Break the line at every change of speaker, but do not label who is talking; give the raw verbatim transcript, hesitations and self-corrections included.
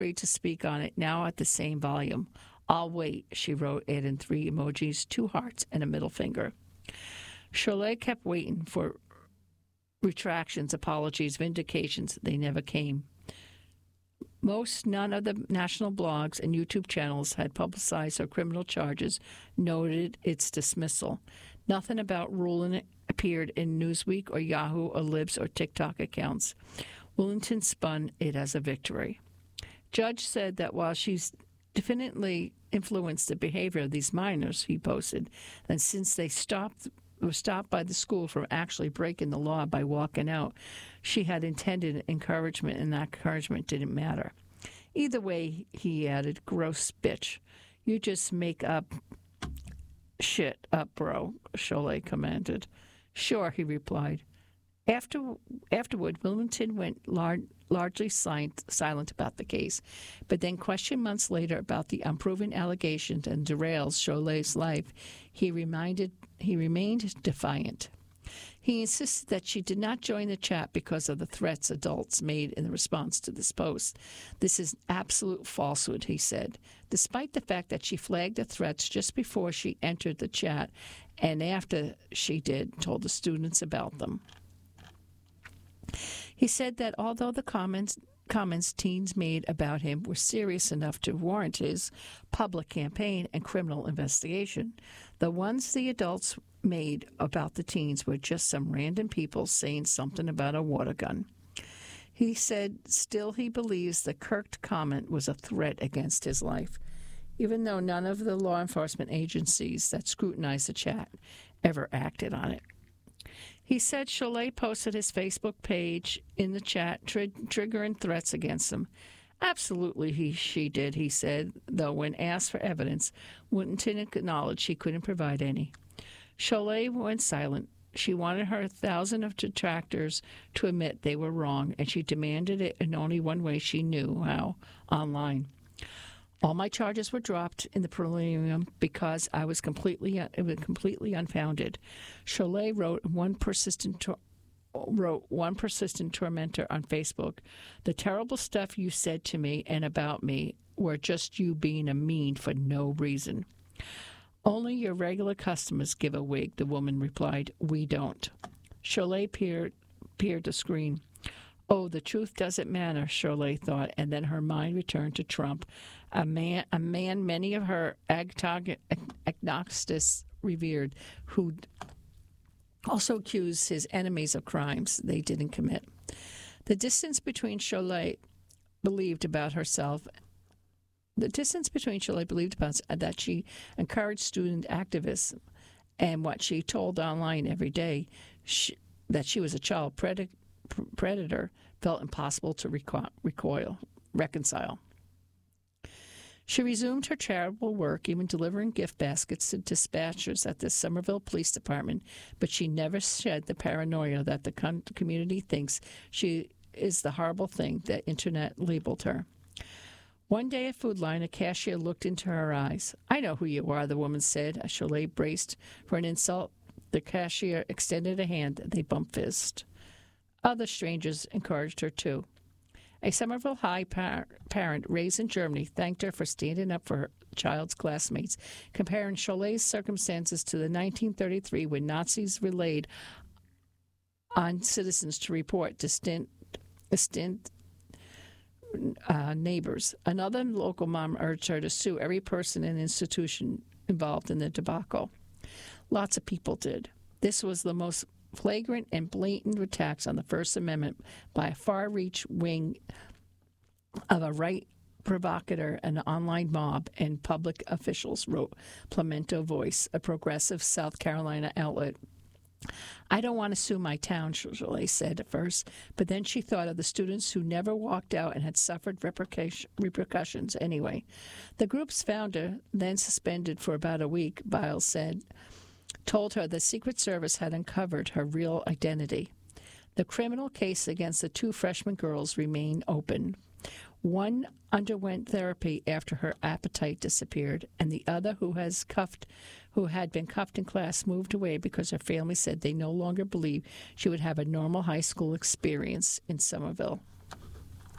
Free to speak on it now at the same volume. I'll wait, she wrote, adding three emojis, two hearts, and a middle finger. Cholet kept waiting for retractions, apologies, vindications. They never came. Most, none of the national blogs and YouTube channels had publicized her criminal charges, noted its dismissal. Nothing about Rulon appeared in Newsweek or Yahoo or Libs or TikTok accounts. Willington spun it as a victory. Judge said that while she's definitely influenced the behavior of these minors, he posted, and since they stopped were stopped by the school from actually breaking the law by walking out, she had intended encouragement, and that encouragement didn't matter. Either way, he added, gross bitch. You just make up shit up, bro, Cholet commanded. Sure, he replied. After, afterward, Willington went lar- largely silent, silent about the case, but then questioned months later about the unproven allegations and derails Cholet's life. He reminded he remained defiant. He insisted that she did not join the chat because of the threats adults made in response to this post. This is absolute falsehood, he said, despite the fact that she flagged the threats just before she entered the chat and after she did, told the students about them. He said that although the comments comments teens made about him were serious enough to warrant his public campaign and criminal investigation, the ones the adults made about the teens were just some random people saying something about a water gun. He said still he believes the Kirk comment was a threat against his life, even though none of the law enforcement agencies that scrutinized the chat ever acted on it. He said Cholet posted his Facebook page in the chat, tri- triggering threats against him. Absolutely, he she did, he said, though when asked for evidence, Willington acknowledged she couldn't provide any. Cholet went silent. She wanted her thousand of detractors to admit they were wrong, and she demanded it in only one way she knew how, online. All my charges were dropped in the preliminary because I was completely it was completely unfounded. Cholet wrote one persistent tor- wrote one persistent tormentor on Facebook. The terrible stuff you said to me and about me were just you being a mean for no reason. Only your regular customers give a wig, the woman replied. We don't. Cholet peered peered the screen. Oh, the truth doesn't matter, Cholet thought, and then her mind returned to Trump, a man, a man many of her agtog- agnostics revered, who also accused his enemies of crimes they didn't commit. The distance between Cholet believed about herself, the distance between Cholet believed about that she encouraged student activism, and what she told online every day, she, that she was a child predator. predator felt impossible to reco- recoil, reconcile. She resumed her charitable work, even delivering gift baskets to dispatchers at the Somerville Police Department, but she never shed the paranoia that the con- community thinks she is the horrible thing that Internet labeled her. One day at Food Line, a cashier looked into her eyes. I know who you are, the woman said, as Cholet braced for an insult. The cashier extended a hand. They bumped fists. Other strangers encouraged her, too. A Somerville High par- parent raised in Germany thanked her for standing up for her child's classmates, comparing Cholet's circumstances to the nineteen thirty-three when Nazis relied on citizens to report distant, distant uh, neighbors. Another local mom urged her to sue every person and institution involved in the debacle. Lots of people did. This was the most flagrant and blatant attacks on the First Amendment by a far-reach wing of a right provocateur, an online mob, and public officials, wrote Plemento Voice, a progressive South Carolina outlet. I don't want to sue my town, Cholet said at first, but then she thought of the students who never walked out and had suffered repercussions anyway. The group's founder, then suspended for about a week, Biles said, told her the Secret Service had uncovered her real identity. The criminal case against the two freshman girls remained open. One underwent therapy after her appetite disappeared, and the other, who has cuffed, who had been cuffed in class, moved away because her family said they no longer believed she would have a normal high school experience in Somerville.